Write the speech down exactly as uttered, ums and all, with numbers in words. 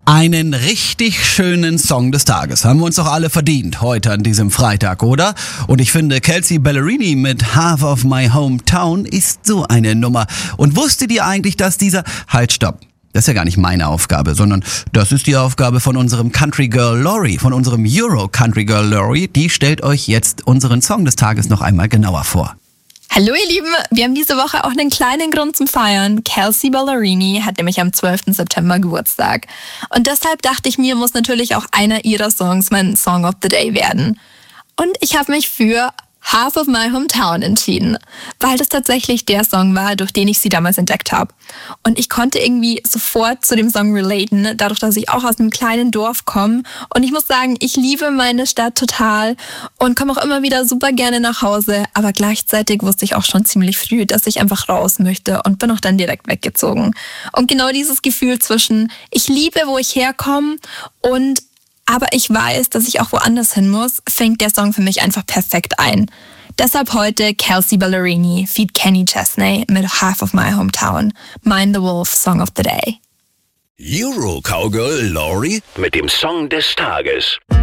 Einen richtig schönen Song des Tages haben wir uns doch alle verdient heute an diesem Freitag, oder? Und ich finde, Kelsea Ballerini mit Half of My Hometown ist so eine Nummer. Und wusstet ihr eigentlich, dass dieser... Halt, stopp. Das ist ja gar nicht meine Aufgabe, sondern das ist die Aufgabe von unserem Country Girl Lori, von unserem Euro Country Girl Lori. Die stellt euch jetzt unseren Song des Tages noch einmal genauer vor. Hallo ihr Lieben, wir haben diese Woche auch einen kleinen Grund zum Feiern. Kelsea Ballerini hat nämlich am zwölften September Geburtstag. Und deshalb dachte ich mir, muss natürlich auch einer ihrer Songs mein Song of the Day werden. Und ich habe mich für Half of My Hometown entschieden, weil das tatsächlich der Song war, durch den ich sie damals entdeckt habe. Und ich konnte irgendwie sofort zu dem Song relaten, dadurch, dass ich auch aus einem kleinen Dorf komme. Und ich muss sagen, ich liebe meine Stadt total und komme auch immer wieder super gerne nach Hause. Aber gleichzeitig wusste ich auch schon ziemlich früh, dass ich einfach raus möchte und bin auch dann direkt weggezogen. Und genau dieses Gefühl zwischen, ich liebe, wo ich herkomme und aber ich weiß, dass ich auch woanders hin muss, fängt der Song für mich einfach perfekt ein. Deshalb heute Kelsea Ballerini feat. Kenny Chesney mit Half of My Hometown, Mind the Wolf Song of the Day. Euro Cowgirl Lori mit dem Song des Tages.